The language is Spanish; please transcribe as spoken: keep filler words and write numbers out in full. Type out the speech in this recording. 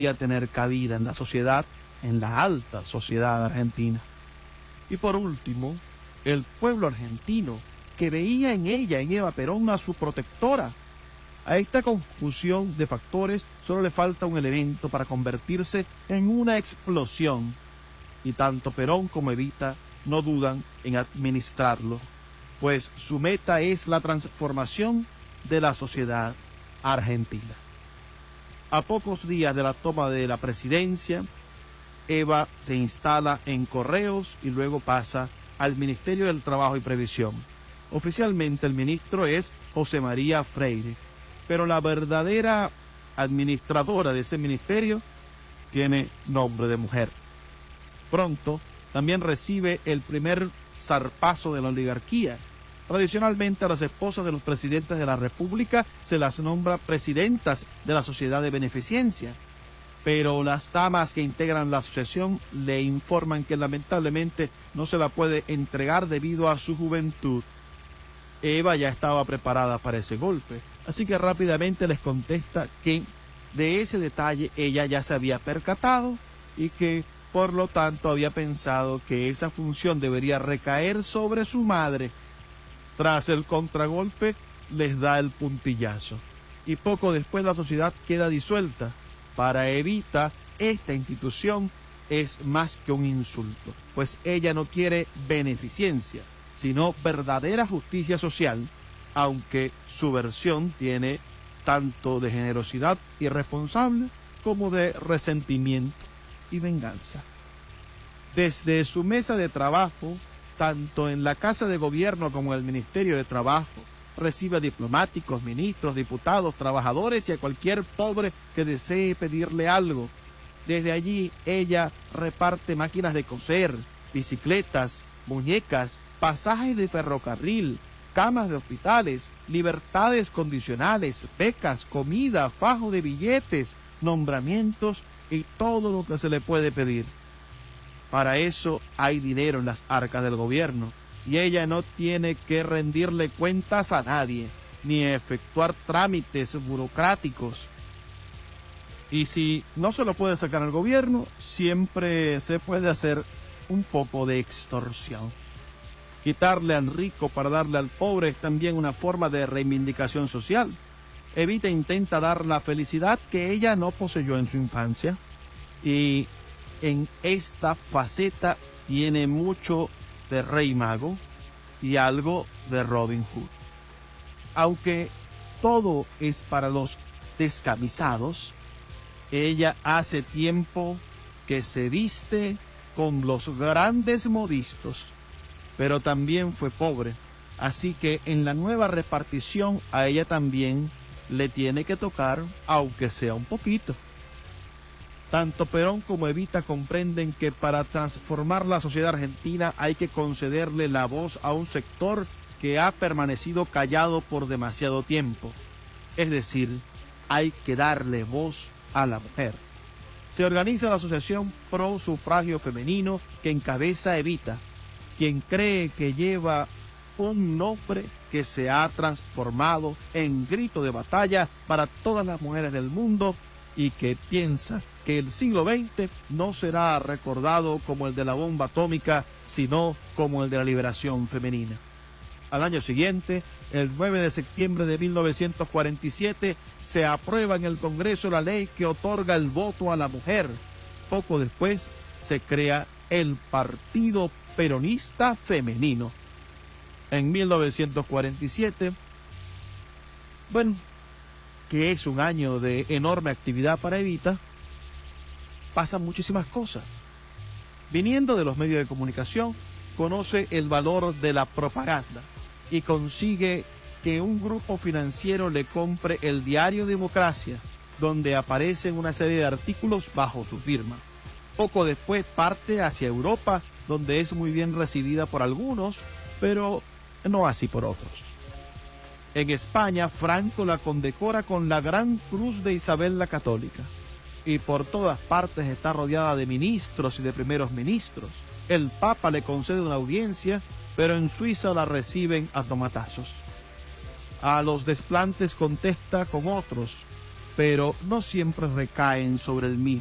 tener cabida en la sociedad, en la alta sociedad argentina. Y por último, el pueblo argentino, que veía en ella, en Eva Perón, a su protectora. A esta confusión de factores solo le falta un elemento para convertirse en una explosión, y tanto Perón como Evita no dudan en administrarlo, pues su meta es la transformación de la sociedad argentina. A pocos días de la toma de la presidencia, Eva se instala en Correos y luego pasa al Ministerio del Trabajo y Previsión. Oficialmente el ministro es José María Freire, pero la verdadera administradora de ese ministerio tiene nombre de mujer. Pronto también recibe el primer zarpazo de la oligarquía. Tradicionalmente a las esposas de los presidentes de la República se las nombra presidentas de la sociedad de beneficencia, pero las damas que integran la asociación le informan que lamentablemente no se la puede entregar debido a su juventud. Eva ya estaba preparada para ese golpe, así que rápidamente les contesta que de ese detalle ella ya se había percatado y que por lo tanto había pensado que esa función debería recaer sobre su madre. Tras el contragolpe les da el puntillazo y poco después la sociedad queda disuelta. Para Evita, esta institución es más que un insulto, pues ella no quiere beneficencia, sino verdadera justicia social, aunque su versión tiene tanto de generosidad irresponsable como de resentimiento y venganza. Desde su mesa de trabajo, tanto en la Casa de Gobierno como en el Ministerio de Trabajo, recibe a diplomáticos, ministros, diputados, trabajadores y a cualquier pobre que desee pedirle algo. Desde allí ella reparte máquinas de coser, bicicletas, muñecas, pasajes de ferrocarril, camas de hospitales, libertades condicionales, becas, comida, fajo de billetes, nombramientos y todo lo que se le puede pedir. Para eso hay dinero en las arcas del gobierno, y ella no tiene que rendirle cuentas a nadie, ni efectuar trámites burocráticos. Y si no se lo puede sacar al gobierno, siempre se puede hacer un poco de extorsión. Quitarle al rico para darle al pobre es también una forma de reivindicación social. Evita intenta dar la felicidad que ella no poseyó en su infancia, y en esta faceta tiene mucho de Rey Mago y algo de Robin Hood. Aunque todo es para los descamisados, ella hace tiempo que se viste con los grandes modistos, pero también fue pobre, así que en la nueva repartición a ella también le tiene que tocar, aunque sea un poquito. Tanto Perón como Evita comprenden que para transformar la sociedad argentina hay que concederle la voz a un sector que ha permanecido callado por demasiado tiempo. Es decir, hay que darle voz a la mujer. Se organiza la Asociación Pro Sufragio Femenino que encabeza Evita, quien cree que lleva un nombre que se ha transformado en grito de batalla para todas las mujeres del mundo y que piensa que el siglo veinte no será recordado como el de la bomba atómica, sino como el de la liberación femenina. Al año siguiente, el nueve de septiembre de mil novecientos cuarenta y siete, se aprueba en el Congreso la ley que otorga el voto a la mujer. Poco después, se crea el Partido Peronista Femenino. En mil novecientos cuarenta y siete, bueno, que es un año de enorme actividad para Evita, pasan muchísimas cosas. Viniendo de los medios de comunicación, conoce el valor de la propaganda y consigue que un grupo financiero le compre el diario Democracia, donde aparecen una serie de artículos bajo su firma. Poco después parte hacia Europa, donde es muy bien recibida por algunos, pero no así por otros. En España, Franco la condecora con la Gran Cruz de Isabel la Católica, y por todas partes está rodeada de ministros y de primeros ministros. El Papa le concede una audiencia, pero en Suiza la reciben a tomatazos. A los desplantes contesta con otros, pero no siempre recaen sobre el mismo.